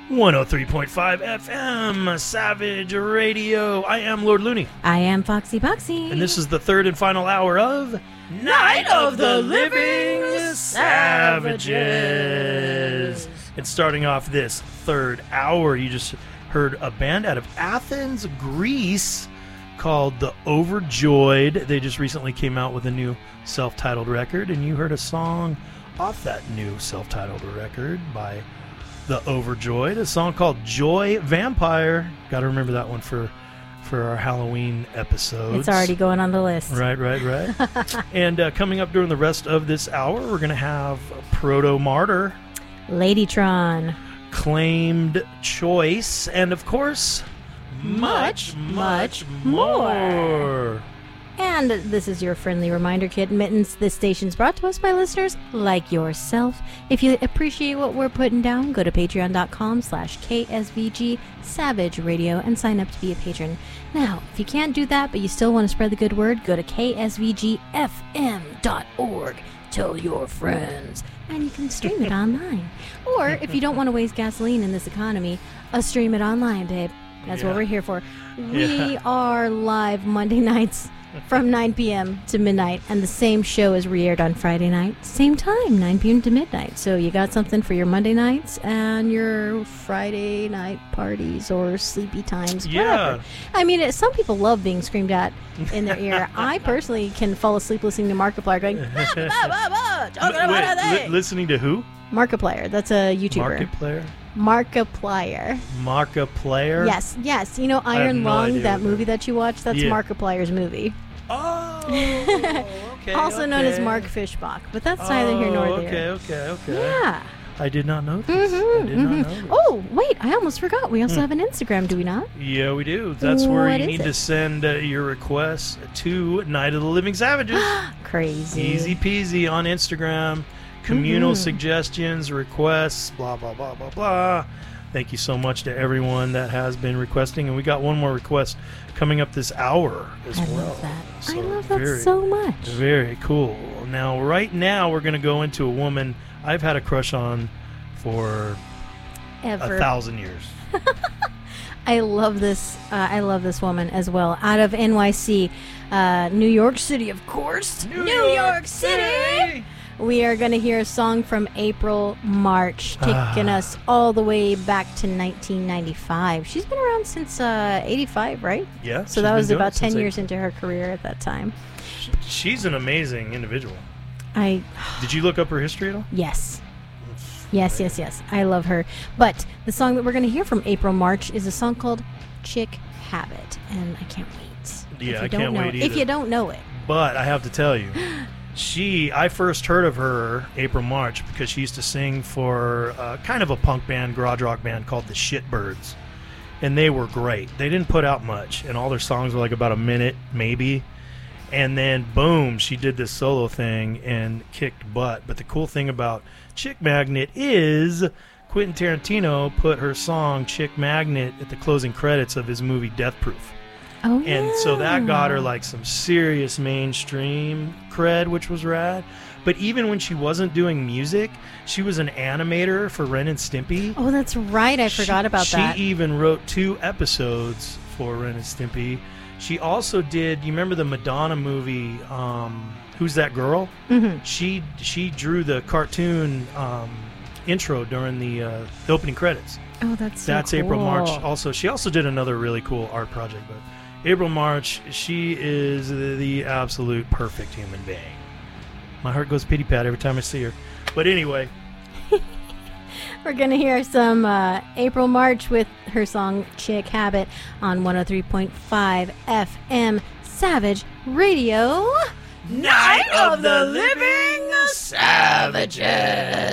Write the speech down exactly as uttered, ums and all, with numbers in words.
one oh three point five F M, Savage Radio. I am Lord Looney. I am Foxy Boxy. And this is the third and final hour of Night of the Living Savages. And starting off this third hour, you just heard a band out of Athens, Greece, called The Overjoyed. They just recently came out with a new self-titled record, and you heard a song off that new self-titled record by The Overjoyed, a song called Joy Vampire. Got to remember that one for for our Halloween episodes. It's already going on the list. Right, right, right. And uh, coming up during the rest of this hour, we're going to have Proto Martyr, Ladytron, Claimed Choice, and of course, much, much, much more. more. And this is your friendly reminder, Kid Mittens. This station's brought to us by listeners like yourself. If you appreciate what we're putting down, go to patreon.com slash KSVG Savage Radio and sign up to be a patron. Now, if you can't do that, but you still want to spread the good word, go to K S V G F M dot org. Tell your friends. And you can stream it online. Or, if you don't want to waste gasoline in this economy, uh, stream it online, babe. That's yeah. what we're here for. We yeah. are live Monday nights from nine p.m. to midnight, and the same show is re-aired on Friday night, same time, nine p.m. to midnight. So you got something for your Monday nights and your Friday night parties or sleepy times, yeah. whatever. I mean, it, some people love being screamed at in their ear. I personally can fall asleep listening to Markiplier going, ah, bah, bah, bah, talking about Wait, are they? li- listening to who? Markiplier. That's a YouTuber. Markiplier? Markiplier. Markiplier? Yes, yes. You know Iron no Lung, that what movie that you watched? That's yeah. Markiplier's movie. Oh, okay. Also okay. known as Mark Fishbach, but that's oh, neither here nor there. Okay, okay, okay. Yeah. I did not know this. Mm-hmm, I did mm-hmm. not know this. Oh, wait, I almost forgot. We also Hmm. have an Instagram, do we not? Yeah, we do. That's where What you is need it? to send uh, your requests to Night of the Living Savages. Crazy. Easy peasy on Instagram. Communal Mm-hmm. suggestions, requests, blah, blah, blah, blah, blah. Thank you so much to everyone that has been requesting. And we got one more request coming up this hour as I well. love that. So I love that very, so much. Very cool. Now, right now, we're going to go into a woman I've had a crush on for Ever. a thousand years. I love this. Uh, I love this woman as well. Out of N Y C, uh, New York City, of course. New York City! We are going to hear a song from April March, taking us all the way back to nineteen ninety-five. She's been around since uh, eighty-five, right? Yeah. So that was about ten years years into her career at that time. She's an amazing individual. I Did you look up her history at all? Yes. Yes, yes, yes. I love her. But the song that we're going to hear from April March is a song called Chick Habit. And I can't wait. Yeah, if you I don't can't know wait it. either. If you don't know it. But I have to tell you, she, I first heard of her, April March, because she used to sing for uh, kind of a punk band, garage rock band called the Shitbirds. And they were great. They didn't put out much, and all their songs were like about a minute, maybe. And then, boom, she did this solo thing and kicked butt. But the cool thing about Chick Magnet is Quentin Tarantino put her song Chick Magnet at the closing credits of his movie Death Proof. Oh, And yeah. so that got her like some serious mainstream cred, which was rad. But even when she wasn't doing music, she was an animator for Ren and Stimpy. Oh, that's right. I forgot she, about she that. She even wrote two episodes for Ren and Stimpy. She also did, you remember the Madonna movie, um, Who's That Girl? Mm-hmm. She she drew the cartoon um, intro during the, uh, the opening credits. Oh, that's so That's cool. April March also. She also did another really cool art project, but April March, she is the, the absolute perfect human being. My heart goes pity-pat every time I see her. But anyway. We're going to hear some uh, April March with her song Chick Habit on one oh three point five F M Savage Radio. Night of the Living Savages.